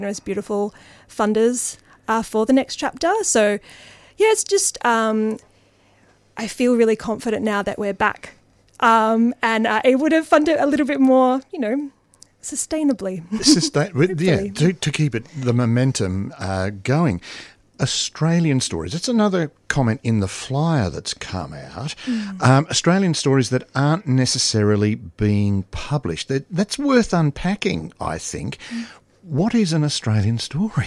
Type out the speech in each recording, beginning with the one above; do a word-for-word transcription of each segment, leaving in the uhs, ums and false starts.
most beautiful funders uh, for the next chapter. So, yeah, it's just um, I feel really confident now that we're back um, and uh, able to fund it a little bit more, you know, sustainably. Sustain- yeah, to, to keep it the momentum uh, going. Australian stories. It's another comment in the flyer that's come out. Mm. Um, Australian stories that aren't necessarily being published. That, that's worth unpacking, I think. Mm. What is an Australian story?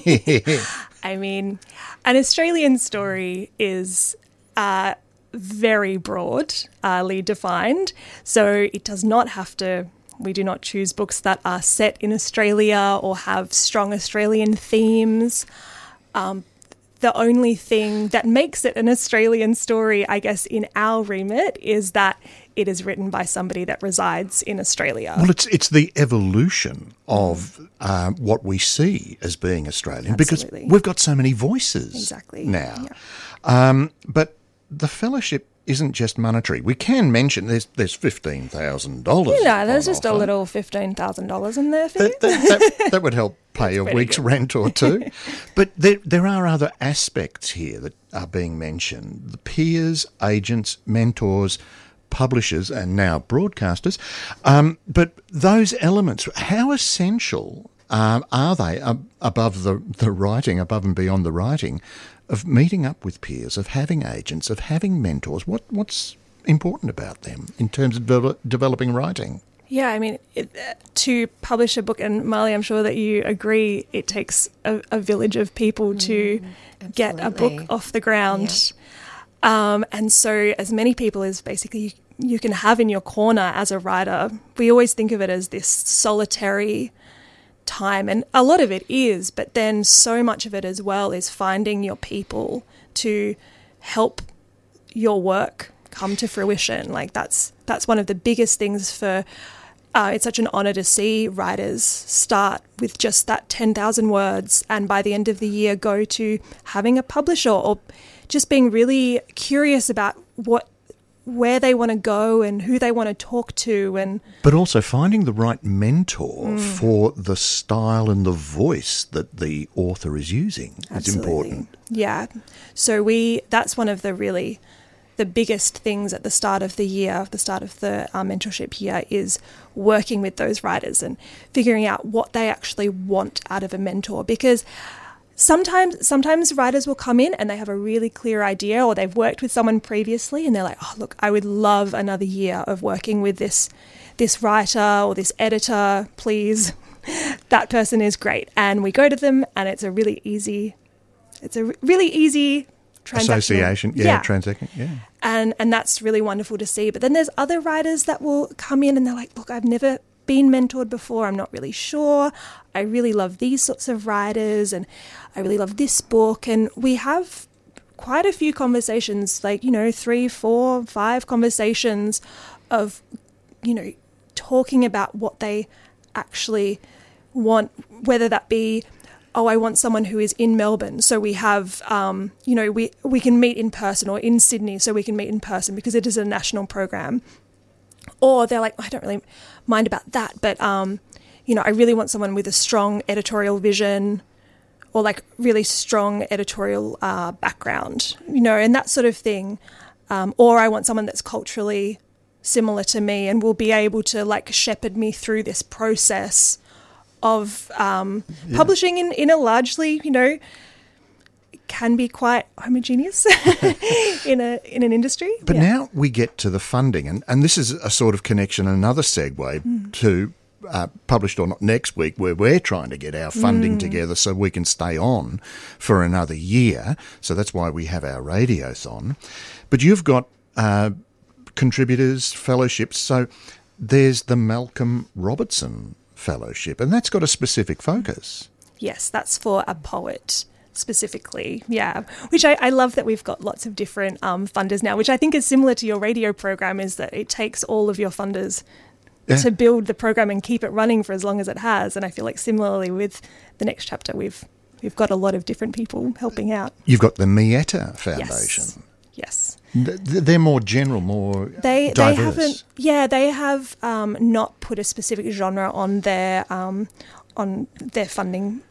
I mean, an Australian story is uh, very broadly defined. So it does not have to, we do not choose books that are set in Australia or have strong Australian themes. Um, the only thing that makes it an Australian story, I guess, in our remit is that it is written by somebody that resides in Australia. Well, it's it's the evolution of uh, what we see as being Australian. Absolutely. Because we've got so many voices exactly. now. Yeah. Um, but the fellowship isn't just monetary. We can mention there's there's fifteen thousand dollars. You know, there's just offer. a little fifteen thousand dollars in there for that, you. That, that, that would help pay a week's good. rent or two. But there there are other aspects here that are being mentioned. The peers, agents, mentors, publishers and now broadcasters. Um, but those elements, how essential um, are they uh, above the, the writing, above and beyond the writing, of meeting up with peers, of having agents, of having mentors? What What's important about them in terms of de- developing writing? Yeah, I mean, it, uh, to publish a book, and Marley, I'm sure that you agree, it takes a, a village of people to mm, get a book off the ground. Yeah. Um, and so as many people as basically you can have in your corner as a writer, we always think of it as this solitary time, and a lot of it is, but then so much of it as well is finding your people to help your work come to fruition. Like that's that's one of the biggest things for uh, it's such an honour to see writers start with just that ten thousand words and by the end of the year go to having a publisher or just being really curious about what where they want to go and who they want to talk to. And but also finding the right mentor mm. for the style and the voice that the author is using. Absolutely. Is important. Yeah. So we that's one of the really the biggest things at the start of the year, the start of the uh, mentorship year, is working with those writers and figuring out what they actually want out of a mentor. Because Sometimes sometimes writers will come in and they have a really clear idea, or they've worked with someone previously and they're like, oh, look, I would love another year of working with this this writer or this editor, please. That person is great. And we go to them and it's a really easy, it's a really easy association. Yeah, yeah. transaction, yeah. And, and that's really wonderful to see. But then there's other writers that will come in and they're like, look, I've never been mentored before. I'm not really sure. I really love these sorts of writers and I really love this book. And we have quite a few conversations, like, you know, three, four, five conversations of, you know, talking about what they actually want, whether that be, oh, I want someone who is in Melbourne. So we have, um, you know, we, we can meet in person, or in Sydney, so we can meet in person because it is a national program. Or they're like, I don't really mind about that, but, um, you know, I really want someone with a strong editorial vision or like really strong editorial uh, background, you know, and that sort of thing. Um, or I want someone that's culturally similar to me and will be able to like shepherd me through this process of um, yeah. publishing in, in a largely, you know, can be quite homogeneous in a in an industry. But yeah. now we get to the funding, and, and this is a sort of connection, another segue mm. to uh, Published or Not next week, where we're trying to get our funding mm. together so we can stay on for another year. So that's why we have our radiothon. But you've got uh, contributors, fellowships. So there's the Malcolm Robertson Fellowship, and that's got a specific focus. Yes, that's for a poet specifically, yeah, which I, I love that we've got lots of different um, funders now, which I think is similar to your radio program, is that it takes all of your funders yeah. to build the program and keep it running for as long as it has. And I feel like similarly with the next chapter, we've we've got a lot of different people helping out. You've got the Mietta Foundation. Yes. Yes. They're more general, more they, diverse. They haven't, yeah, they have um, not put a specific genre on their um, on their funding